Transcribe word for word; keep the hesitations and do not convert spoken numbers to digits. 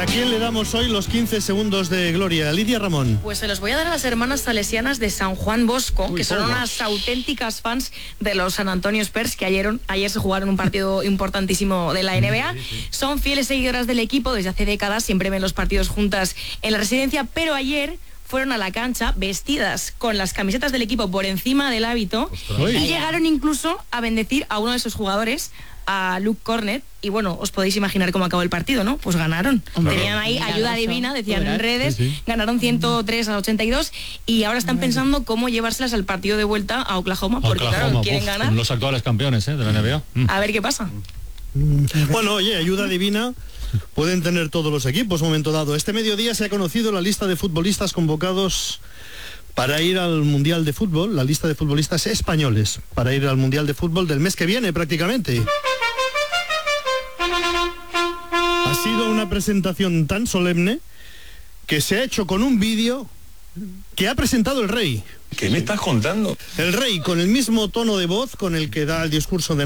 ¿A quién le damos hoy los quince segundos de gloria? Lidia Ramón. Pues se los voy a dar a las hermanas salesianas de San Juan Bosco, Uy, que son ¿cómo? unas auténticas fans de los San Antonio Spurs, que ayer, ayer se jugaron un partido importantísimo de la N B A. Sí, sí. Son fieles seguidoras del equipo desde hace décadas, siempre ven los partidos juntas en la residencia, pero ayer fueron a la cancha vestidas con las camisetas del equipo por encima del hábito. Ostras. Y llegaron incluso a bendecir a uno de sus jugadores, a Luke Cornet, y bueno, os podéis imaginar cómo acabó el partido, ¿no? Pues ganaron. Hombre, Tenían ahí ayuda divina, decían en redes, sí, sí. Ganaron ciento tres a ochenta y dos y ahora están pensando cómo llevárselas al partido de vuelta a Oklahoma, porque Oklahoma, claro, quieren uf, ganar. Los actuales campeones, ¿eh? De la N B A. Mm. A ver qué pasa. Bueno, oye, ayuda divina pueden tener todos los equipos un momento dado. Este mediodía se ha conocido la lista de futbolistas convocados para ir al Mundial de Fútbol, la lista de futbolistas españoles, para ir al Mundial de Fútbol del mes que viene prácticamente. Ha sido una presentación tan solemne que se ha hecho con un vídeo que ha presentado el rey. ¿Qué me estás contando? El rey, con el mismo tono de voz con el que da el discurso de